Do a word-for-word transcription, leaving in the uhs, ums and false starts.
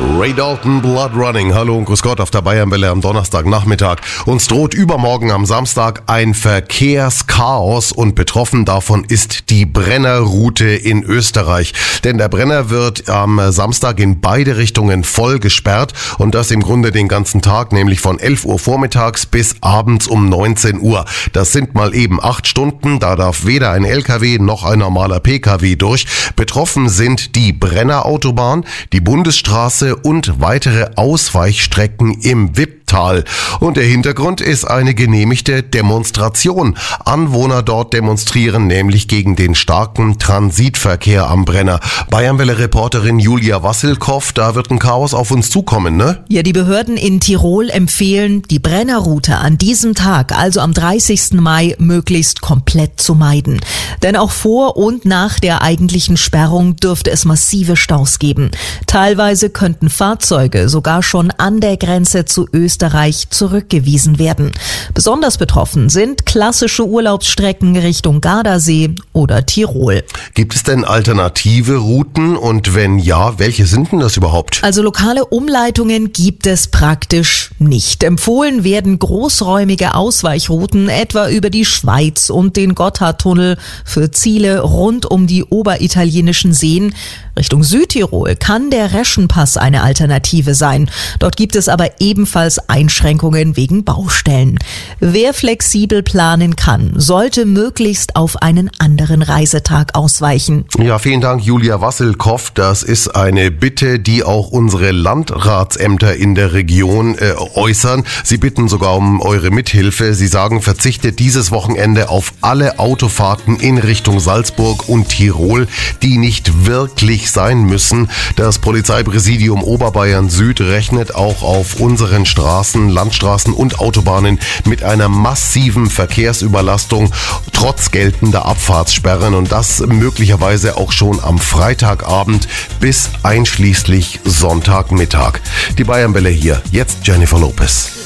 Ray Dalton, Blood Running. Hallo und grüß Gott auf der Bayernwelle am Donnerstagnachmittag. Uns droht übermorgen am Samstag ein Verkehrschaos und betroffen davon ist die Brennerroute in Österreich. Denn der Brenner wird am Samstag in beide Richtungen voll gesperrt und das im Grunde den ganzen Tag, nämlich von elf Uhr vormittags bis abends um neunzehn Uhr. Das sind mal eben acht Stunden, da darf weder ein L K W noch ein normaler P K W durch. Betroffen sind die Brennerautobahn, die Bundesstraße und weitere Ausweichstrecken im Wipptal. Und der Hintergrund ist eine genehmigte Demonstration. Anwohner dort demonstrieren nämlich gegen den starken Transitverkehr am Brenner. Bayernwelle-Reporterin Julia Wassilkow, da wird ein Chaos auf uns zukommen, ne? Ja, die Behörden in Tirol empfehlen, die Brennerroute an diesem Tag, also am dreißigsten Mai, möglichst komplett zu meiden. Denn auch vor und nach der eigentlichen Sperrung dürfte es massive Staus geben. Teilweise könnten Fahrzeuge sogar schon an der Grenze zu Österreich zurückgewiesen werden. Besonders betroffen sind klassische Urlaubsstrecken Richtung Gardasee oder Tirol. Gibt es denn alternative Routen und wenn ja, welche sind denn das überhaupt? Also lokale Umleitungen gibt es praktisch nicht. Empfohlen werden großräumige Ausweichrouten etwa über die Schweiz und den Gotthardtunnel für Ziele rund um die oberitalienischen Seen. Richtung Südtirol kann der Reschenpass eine Alternative sein. Dort gibt es aber ebenfalls Einschränkungen wegen Baustellen. Wer flexibel planen kann, sollte möglichst auf einen anderen Reisetag ausweichen. Ja, vielen Dank, Julia Wassilkow. Das ist eine Bitte, die auch unsere Landratsämter in der Region äh, äußern. Sie bitten sogar um eure Mithilfe. Sie sagen, verzichtet dieses Wochenende auf alle Autofahrten in Richtung Salzburg und Tirol, die nicht wirklich sein müssen. Das Polizeipräsidium Oberbayern Süd rechnet auch auf unseren Straßen, Landstraßen und Autobahnen mit einer massiven Verkehrsüberlastung trotz geltender Abfahrtssperren und das möglicherweise auch schon am Freitagabend bis einschließlich Sonntagmittag. Die Bayernwelle hier, jetzt Jennifer Lopez.